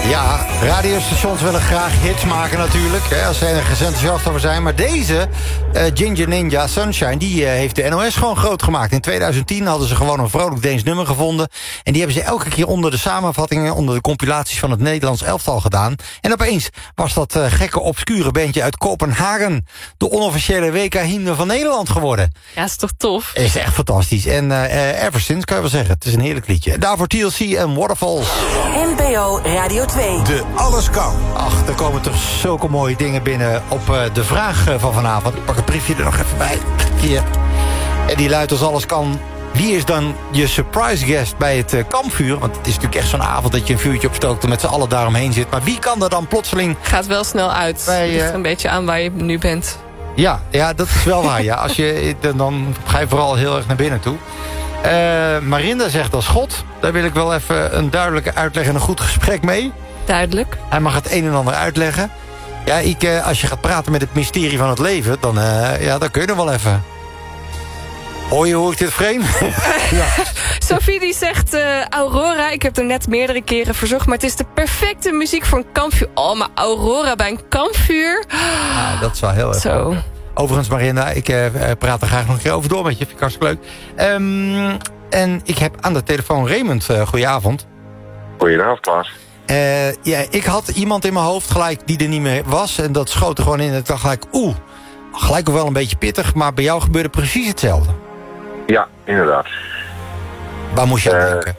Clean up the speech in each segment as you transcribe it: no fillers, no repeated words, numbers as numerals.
Ja, radiostations willen graag hits maken natuurlijk, hè, als ze ergens enthousiast over zijn. Maar deze, Ginger Ninja Sunshine, die heeft de NOS gewoon groot gemaakt. In 2010 hadden ze gewoon een vrolijk Deens nummer gevonden. En die hebben ze elke keer onder de samenvattingen, onder de compilaties van het Nederlands elftal gedaan. En opeens was dat gekke, obscure bandje uit Kopenhagen de onofficiële WK-hymne van Nederland geworden. Ja, is toch tof? Is echt fantastisch. En ever since, kan je wel zeggen, het is een heerlijk liedje. Daarvoor TLC en Waterfalls. NPO Radio 2. De Alles Kan. Ach, er komen toch zulke mooie dingen binnen op de vraag van vanavond. Ik pak het briefje er nog even bij. Hier. En die luidt als alles kan. Wie is dan je surprise guest bij het kampvuur? Want het is natuurlijk echt zo'n avond dat je een vuurtje opstookt en met z'n allen daaromheen zit. Maar wie kan er dan plotseling... Gaat wel snel uit. Bij, Ligt een beetje aan waar je nu bent. Ja, dat is wel waar. Ja. Als je, dan ga je vooral heel erg naar binnen toe. Marinda zegt als God. Daar wil ik wel even een duidelijke uitleg en een goed gesprek mee. Duidelijk. Hij mag het een en ander uitleggen. Ja, als je gaat praten met het mysterie van het leven... dan kun je er wel even. Hoor je hoe ik dit frame? Ja. Sophie die zegt... Aurora, ik heb er net meerdere keren verzocht... maar het is de perfecte muziek voor een kampvuur. Oh, maar Aurora bij een kampvuur? Ja, dat is wel heel erg. Zo. Overigens, Marinda, ik praat er graag nog een keer over door met je. Vind ik hartstikke leuk. En ik heb aan de telefoon Raymond. Goedenavond. Goedenavond, Klaas. Ik had iemand in mijn hoofd gelijk die er niet meer was. En dat schoot er gewoon in. En ik dacht gelijk, gelijk wel een beetje pittig. Maar bij jou gebeurde precies hetzelfde. Ja, inderdaad. Waar moest je aan denken?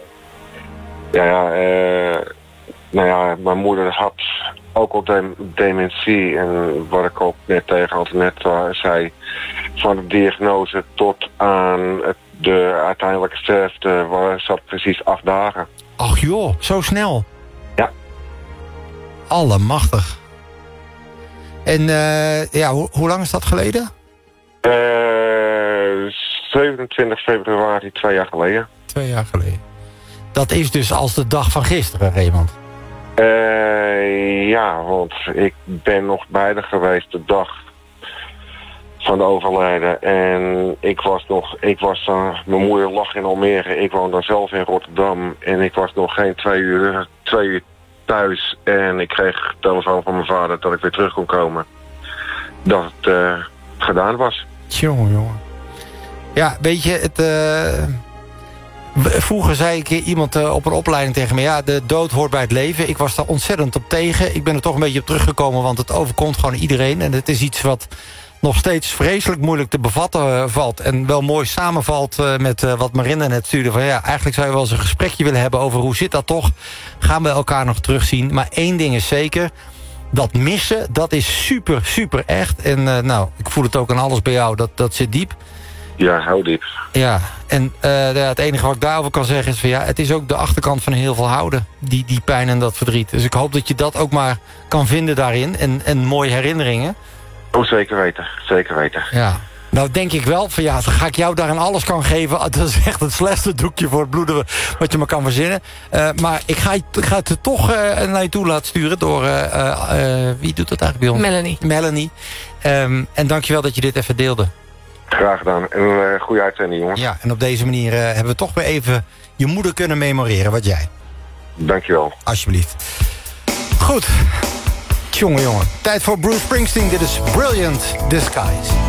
Mijn moeder had ook al dementie. En wat ik ook net tegen net zei... van de diagnose tot aan de uiteindelijke sterfte... zat precies 8 dagen. Ach joh, zo snel? Ja. Allemachtig. En hoe lang is dat geleden? 27 februari, 2 jaar geleden. 2 jaar geleden. Dat is dus als de dag van gisteren, Raymond. Ja, want ik ben nog bij haar geweest de dag van de overlijden. En mijn moeder lag in Almere. Ik woon dan zelf in Rotterdam. En ik was nog geen 2 uur thuis. En ik kreeg telefoon van mijn vader dat ik weer terug kon komen. Dat het gedaan was. Jongen. Ja, weet je, vroeger zei ik iemand op een opleiding tegen me... ja, de dood hoort bij het leven. Ik was daar ontzettend op tegen. Ik ben er toch een beetje op teruggekomen, want het overkomt gewoon iedereen. En het is iets wat nog steeds vreselijk moeilijk te bevatten valt... en wel mooi samenvalt met wat Marinda net stuurde... van ja, eigenlijk zou je wel eens een gesprekje willen hebben... over hoe zit dat toch? Gaan we elkaar nog terugzien? Maar één ding is zeker... dat missen, dat is super, super echt. En ik voel het ook aan alles bij jou, dat zit diep. Ja, heel diep. Ja, en het enige wat ik daarover kan zeggen is van ja, het is ook de achterkant van heel veel houden. Die pijn en dat verdriet. Dus ik hoop dat je dat ook maar kan vinden daarin. En mooie herinneringen. Oh, zeker weten. Zeker weten. Ja. Nou denk ik wel van ja, dan ga ik jou daarin alles kan geven. Dat is echt het slechtste doekje voor het bloeden wat je maar kan verzinnen. Maar ik ga het er toch naar je toe laten sturen door... wie doet dat eigenlijk bij ons? Melanie. En dankjewel dat je dit even deelde. Graag gedaan. En een goede uitzending, jongens. Ja, en op deze manier hebben we toch weer even je moeder kunnen memoreren, wat jij. Dankjewel. Alsjeblieft. Goed. Jongen. Tijd voor Bruce Springsteen. Dit is Brilliant Disguise.